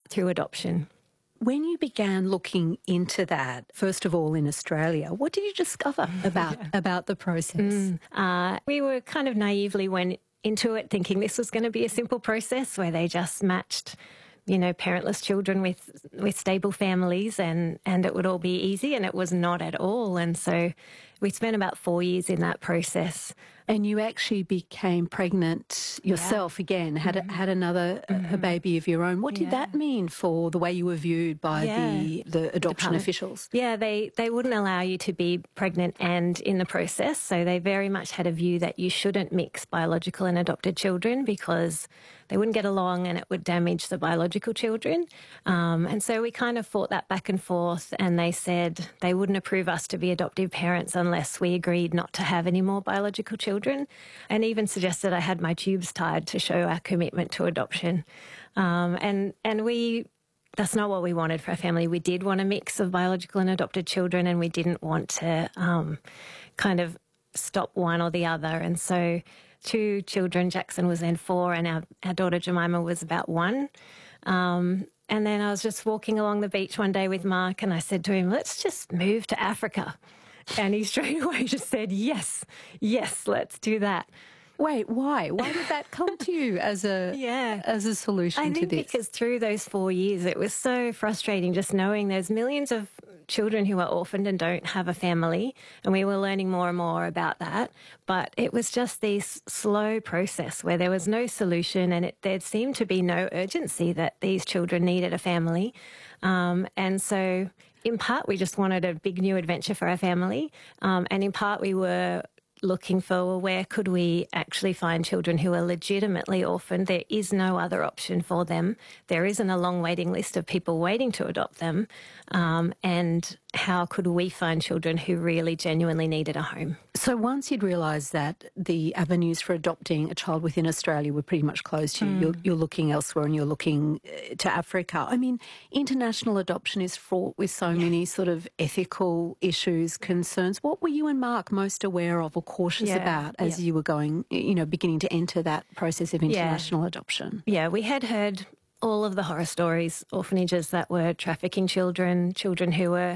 through adoption. When you began looking into that, first of all in Australia, what did you discover about the process? We were kind of naively went into it thinking this was going to be a simple process where they just matched, parentless children with stable families and it would all be easy, and it was not at all. And so we spent about 4 years in that process. And you actually became pregnant yourself again, had another a baby of your own. What did that mean for the way you were viewed by the adoption officials? Yeah, they wouldn't allow you to be pregnant and in the process. So they very much had a view that you shouldn't mix biological and adopted children because they wouldn't get along and it would damage the biological children. And so we kind of fought that back and forth, and they said they wouldn't approve us to be adoptive parents unless we agreed not to have any more biological children, and even suggested I had my tubes tied to show our commitment to adoption. And that's not what we wanted for our family. We did want a mix of biological and adopted children, and we didn't want to kind of stop one or the other. And so 2 children, Jackson was then 4, and our daughter Jemima was about 1. And then I was just walking along the beach one day with Mark, and I said to him, let's just move to Africa. And he straight away just said, yes, let's do that. Wait, why? Why did that come to you as a solution to this? I think because through those 4 years, it was so frustrating just knowing there's millions of children who are orphaned and don't have a family, and we were learning more and more about that. But it was just this slow process where there was no solution, and there seemed to be no urgency that these children needed a family. And so in part, we just wanted a big new adventure for our family. And in part, we were looking for where could we actually find children who are legitimately orphaned. There is no other option for them. There isn't a long waiting list of people waiting to adopt them. And how could we find children who really genuinely needed a home? So once you'd realised that the avenues for adopting a child within Australia were pretty much closed to you, you're looking elsewhere and you're looking to Africa. I mean, international adoption is fraught with so many sort of ethical issues, concerns. What were you and Mark most aware of or cautious about as you were going, beginning to enter that process of international adoption? Yeah, we had heard all of the horror stories, orphanages that were trafficking children who were,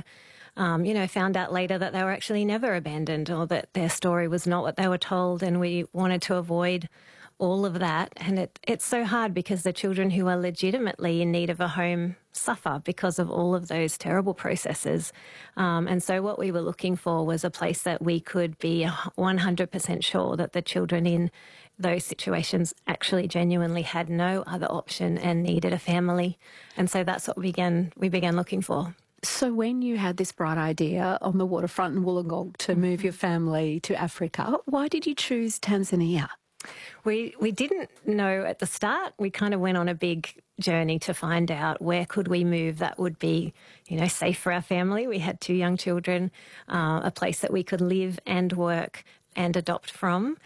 found out later that they were actually never abandoned or that their story was not what they were told, and we wanted to avoid all of that. And it's so hard because the children who are legitimately in need of a home suffer because of all of those terrible processes. And so what we were looking for was a place that we could be 100% sure that the children in those situations actually genuinely had no other option and needed a family. And so that's what we began looking for. So when you had this bright idea on the waterfront in Wollongong to move your family to Africa, why did you choose Tanzania? We didn't know at the start. We kind of went on a big journey to find out where could we move that would be, safe for our family. We had 2 young children, a place that we could live and work and adopt from.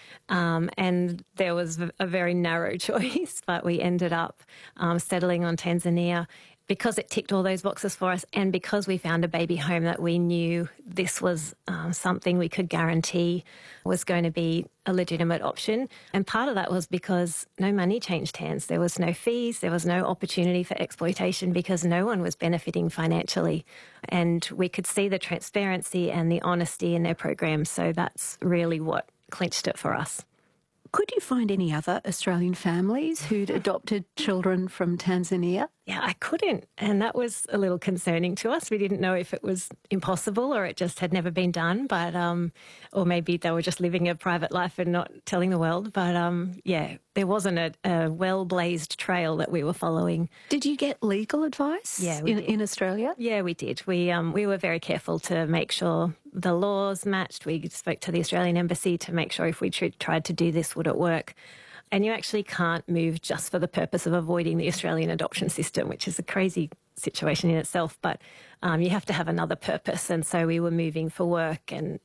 And there was a very narrow choice, but we ended up settling on Tanzania because it ticked all those boxes for us, and because we found a baby home that we knew this was something we could guarantee was going to be a legitimate option. And part of that was because no money changed hands. There was no fees, there was no opportunity for exploitation because no one was benefiting financially. And we could see the transparency and the honesty in their programs, so that's really what clinched it for us. Could you find any other Australian families who'd adopted children from Tanzania? Yeah, I couldn't. And that was a little concerning to us. We didn't know if it was impossible or it just had never been done, but or maybe they were just living a private life and not telling the world. But there wasn't a well-blazed trail that we were following. Did you get legal advice in Australia? Yeah, we did. We were very careful to make sure the laws matched. We spoke to the Australian Embassy to make sure if we tried to do this, would it work? And you actually can't move just for the purpose of avoiding the Australian adoption system, which is a crazy situation in itself. But you have to have another purpose. And so we were moving for work and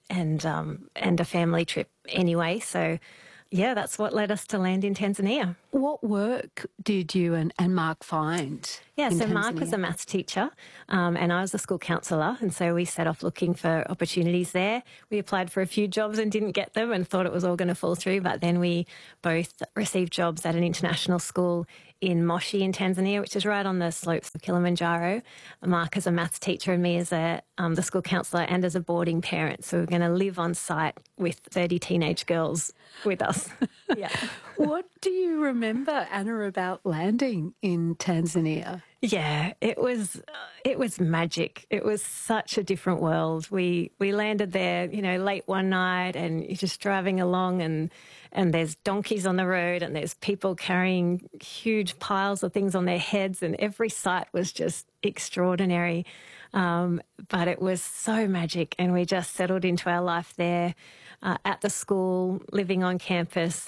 a family trip anyway. So, yeah, that's what led us to land in Tanzania. What work did you and Mark find? Yeah, so Tanzania? Mark was a maths teacher and I was a school counsellor, and so we set off looking for opportunities there. We applied for a few jobs and didn't get them and thought it was all going to fall through, but then we both received jobs at an international school in Moshi in Tanzania, which is right on the slopes of Kilimanjaro. Mark as a maths teacher and me as the school counsellor and as a boarding parent. So we're going to live on site with 30 teenage girls with us. Yeah. What do you remember, Anna, about landing in Tanzania? Yeah, it was magic. It was such a different world. We landed there, late one night, and you're just driving along, and there's donkeys on the road, and there's people carrying huge piles of things on their heads, and every sight was just extraordinary. But it was so magic, and we just settled into our life there. At the school, living on campus,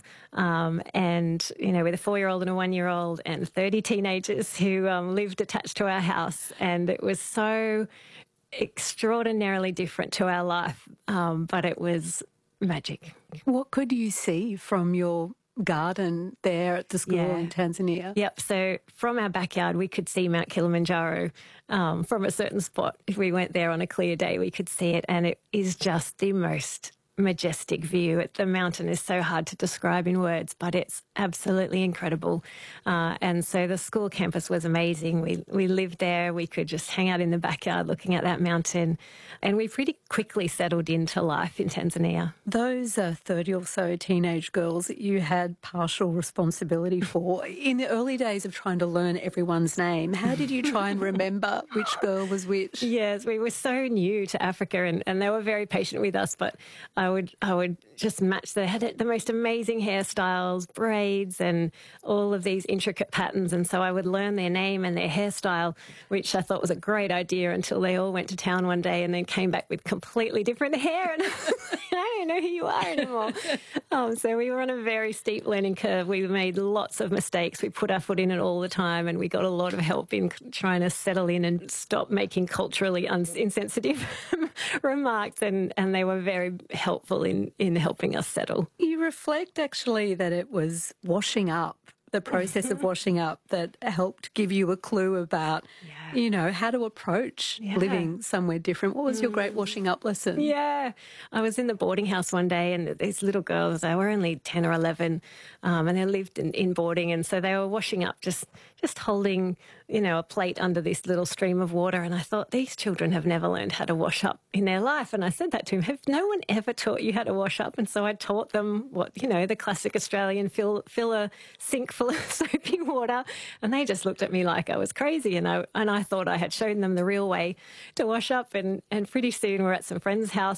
and, with a 4-year-old and a 1-year-old and 30 teenagers who lived attached to our house. And it was so extraordinarily different to our life, but it was magic. What could you see from your garden there at the school in Tanzania? Yep. So from our backyard, we could see Mount Kilimanjaro from a certain spot. If we went there on a clear day, we could see it. And it is just the most majestic view. The mountain is so hard to describe in words, but it's absolutely incredible. And so the school campus was amazing. We lived there. We could just hang out in the backyard looking at that mountain. And we pretty quickly settled into life in Tanzania. Those 30 or so teenage girls that you had partial responsibility for, in the early days of trying to learn everyone's name, how did you try and remember which girl was which? Yes, we were so new to Africa, and they were very patient with us, but I would just match. They had the most amazing hairstyles, braids, and all of these intricate patterns. And so I would learn their name and their hairstyle, which I thought was a great idea until they all went to town one day and then came back with completely different hair. And I don't know who you are anymore. So we were on a very steep learning curve. We made lots of mistakes. We put our foot in it all the time, and we got a lot of help in trying to settle in and stop making culturally insensitive remarks. And they were very helpful in helping us settle. You reflect actually that it was washing up, the process of washing up, that helped give you a clue about, how to approach living somewhere different. What was your great washing up lesson? Yeah, I was in the boarding house one day, and these little girls, they were only 10 or 11, and they lived in boarding, and so they were washing up, just holding, a plate under this little stream of water. And I thought, these children have never learned how to wash up in their life. And I said that to him, have no one ever taught you how to wash up? And so I taught them what, the classic Australian fill a sink full of soapy water. And they just looked at me like I was crazy. And I thought I had shown them the real way to wash up. And pretty soon we're at some friend's house